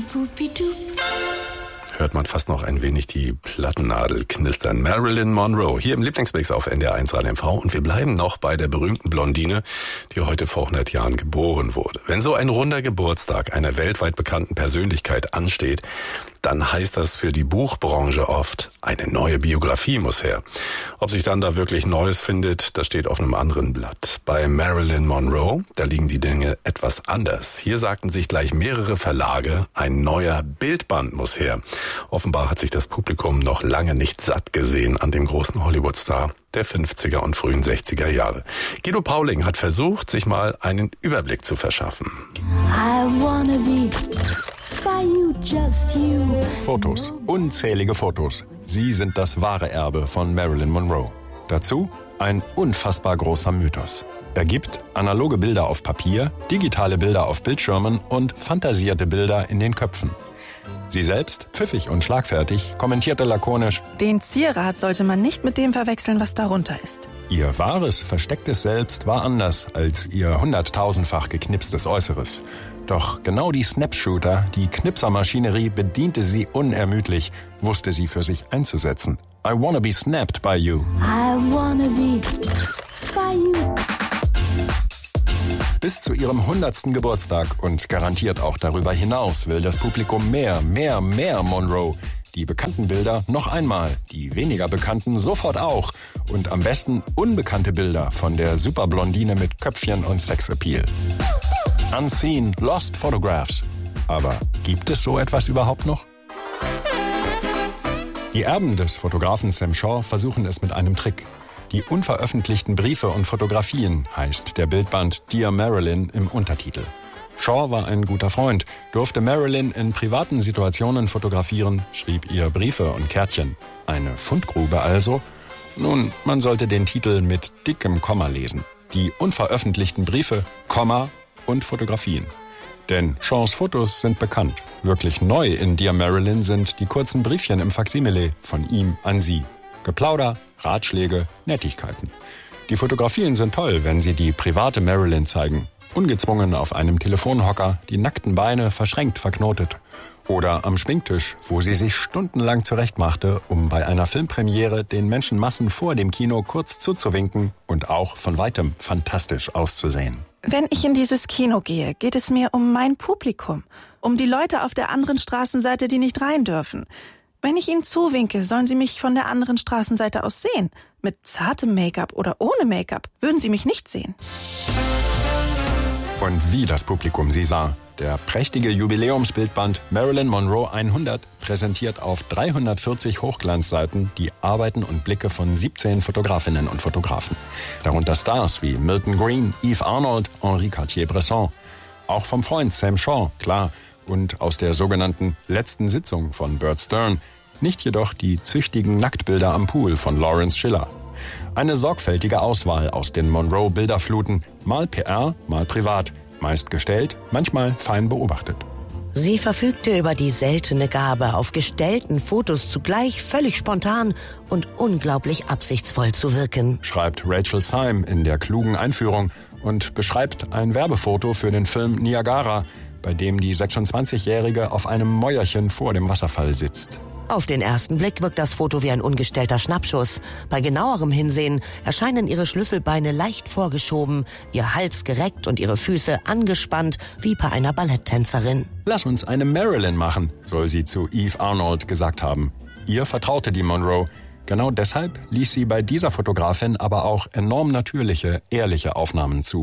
Hört man fast noch ein wenig die Plattennadel knistern. Marilyn Monroe, hier im Lieblingsmix auf NDR1 Radio MV. Und wir bleiben noch bei der berühmten Blondine, die heute vor 100 Jahren geboren wurde. Wenn so ein runder Geburtstag einer weltweit bekannten Persönlichkeit ansteht, dann heißt das für die Buchbranche oft, eine neue Biografie muss her. Ob sich dann da wirklich Neues findet, das steht auf einem anderen Blatt. Bei Marilyn Monroe, da liegen die Dinge etwas anders. Hier sagten sich gleich mehrere Verlage, ein neuer Bildband muss her. Offenbar hat sich das Publikum noch lange nicht satt gesehen an dem großen Hollywood-Star der 50er und frühen 60er Jahre. Guido Pauling hat versucht, sich mal einen Überblick zu verschaffen. Fotos, unzählige Fotos. Sie sind das wahre Erbe von Marilyn Monroe. Dazu ein unfassbar großer Mythos. Er gibt analoge Bilder auf Papier, digitale Bilder auf Bildschirmen und fantasierte Bilder in den Köpfen. Sie selbst, pfiffig und schlagfertig, kommentierte lakonisch: Den Zierat sollte man nicht mit dem verwechseln, was darunter ist. Ihr wahres, verstecktes Selbst war anders als ihr 100.000-fach geknipstes Äußeres. Doch genau die Snapshooter, die Knipsermaschinerie bediente sie unermüdlich, wusste sie für sich einzusetzen. I wanna be snapped by you. I wanna be by you. Bis zu ihrem 100. Geburtstag und garantiert auch darüber hinaus will das Publikum mehr Monroe. Die bekannten Bilder noch einmal, die weniger bekannten sofort auch. Und am besten unbekannte Bilder von der Superblondine mit Köpfchen und Sexappeal. Unseen, Lost Photographs. Aber gibt es so etwas überhaupt noch? Die Erben des Fotografen Sam Shaw versuchen es mit einem Trick. Die unveröffentlichten Briefe und Fotografien heißt der Bildband Dear Marilyn im Untertitel. Shaw war ein guter Freund, durfte Marilyn in privaten Situationen fotografieren, schrieb ihr Briefe und Kärtchen. Eine Fundgrube also? Nun, man sollte den Titel mit dickem Komma lesen. Die unveröffentlichten Briefe, Komma und Fotografien. Denn Shaws Fotos sind bekannt. Wirklich neu in Dear Marilyn sind die kurzen Briefchen im Faksimile von ihm an sie. Geplauder, Ratschläge, Nettigkeiten. Die Fotografien sind toll, wenn sie die private Marilyn zeigen. Ungezwungen auf einem Telefonhocker, die nackten Beine verschränkt verknotet. Oder am Schminktisch, wo sie sich stundenlang zurechtmachte, um bei einer Filmpremiere den Menschenmassen vor dem Kino kurz zuzuwinken und auch von weitem fantastisch auszusehen. Wenn ich in dieses Kino gehe, geht es mir um mein Publikum, um die Leute auf der anderen Straßenseite, die nicht rein dürfen. Wenn ich ihnen zuwinke, sollen sie mich von der anderen Straßenseite aus sehen. Mit zartem Make-up oder ohne Make-up würden sie mich nicht sehen. Und wie das Publikum sie sah. Der prächtige Jubiläumsbildband Marilyn Monroe 100 präsentiert auf 340 Hochglanzseiten die Arbeiten und Blicke von 17 Fotografinnen und Fotografen. Darunter Stars wie Milton Green, Yves Arnold, Henri Cartier-Bresson. Auch vom Freund Sam Shaw, klar. Und aus der sogenannten letzten Sitzung von Bert Stern. Nicht jedoch die züchtigen Nacktbilder am Pool von Lawrence Schiller. Eine sorgfältige Auswahl aus den Monroe-Bilderfluten, mal PR, mal privat, meist gestellt, manchmal fein beobachtet. Sie verfügte über die seltene Gabe, auf gestellten Fotos zugleich völlig spontan und unglaublich absichtsvoll zu wirken, schreibt Rachel Syme in der klugen Einführung und beschreibt ein Werbefoto für den Film Niagara, bei dem die 26-Jährige auf einem Mäuerchen vor dem Wasserfall sitzt. Auf den ersten Blick wirkt das Foto wie ein ungestellter Schnappschuss. Bei genauerem Hinsehen erscheinen ihre Schlüsselbeine leicht vorgeschoben, ihr Hals gereckt und ihre Füße angespannt wie bei einer Balletttänzerin. Lass uns eine Marilyn machen, soll sie zu Yves Arnold gesagt haben. Ihr vertraute die Monroe. Genau deshalb ließ sie bei dieser Fotografin aber auch enorm natürliche, ehrliche Aufnahmen zu.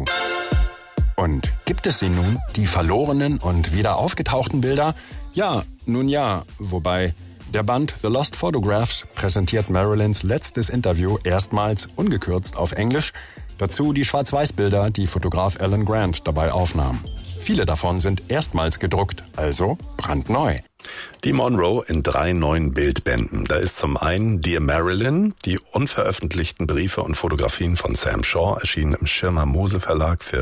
Und gibt es sie nun, die verlorenen und wieder aufgetauchten Bilder? Ja, nun ja, wobei der Band The Lost Photographs präsentiert Marilyns letztes Interview erstmals ungekürzt auf Englisch. Dazu die Schwarz-Weiß-Bilder, die Fotograf Alan Grant dabei aufnahm. Viele davon sind erstmals gedruckt, also brandneu. Die Monroe in 3 neuen Bildbänden. Da ist zum einen Dear Marilyn, die unveröffentlichten Briefe und Fotografien von Sam Shaw, erschienen im Schirmer Mose Verlag für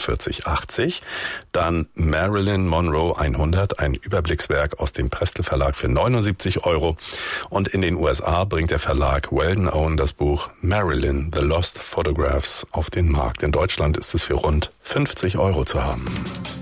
49,80. Dann Marilyn Monroe 100, ein Überblickswerk aus dem Prestel Verlag für 79 €. Und in den USA bringt der Verlag Weldon Owen das Buch Marilyn, The Lost Photographs auf den Markt. In Deutschland ist es für rund 50 € zu haben.